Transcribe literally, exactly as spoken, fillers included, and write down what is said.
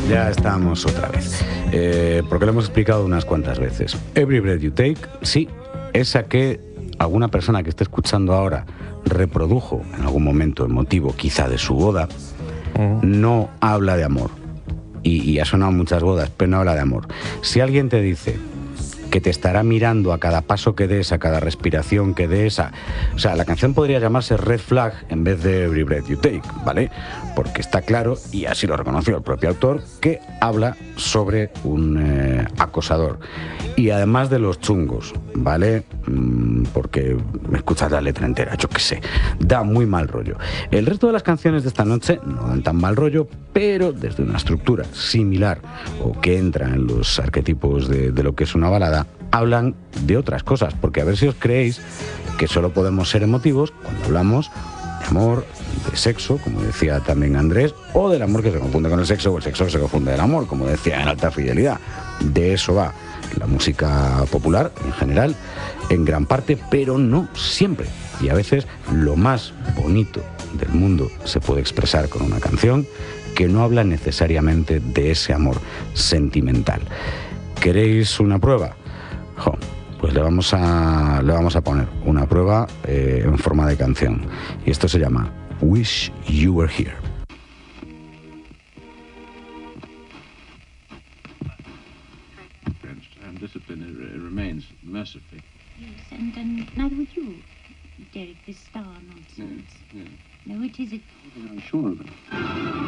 Ya estamos otra vez. Eh, porque lo hemos explicado unas cuantas veces. Every Breath You Take, sí, esa que alguna persona que esté escuchando ahora reprodujo en algún momento emotivo, quizá de su boda, uh-huh. no habla de amor. Y, y ha sonado muchas bodas, pero no habla de amor. Si alguien te dice que te estará mirando a cada paso que des, a cada respiración que des, a... o sea, la canción podría llamarse Red Flag en vez de Every Breath You Take, ¿vale? Porque está claro, y así lo reconoció el propio autor, que habla sobre un eh, acosador. Y además de los chungos, ¿vale? Mm, porque me escuchas la letra entera, yo qué sé. Da muy mal rollo. El resto de las canciones de esta noche no dan tan mal rollo, pero desde una estructura similar o que entra en los arquetipos de, de lo que es una balada, hablan de otras cosas, porque a ver si os creéis que solo podemos ser emotivos cuando hablamos de amor, de sexo, como decía también Andrés, o del amor que se confunde con el sexo, o el sexo que se confunde del amor, como decía en Alta Fidelidad. De eso va la música popular en general, en gran parte, pero no siempre. Y a veces lo más bonito del mundo se puede expresar con una canción que no habla necesariamente de ese amor sentimental. ¿Queréis una prueba? Jo, pues le vamos a, le vamos a poner una prueba eh, en forma de canción. Y esto se llama Wish You Were Here. And discipline it remains mercifully. Yes, and, and neither would you, Derek, this star nonsense. Yes, yes. No, it is it. I'm sure of it.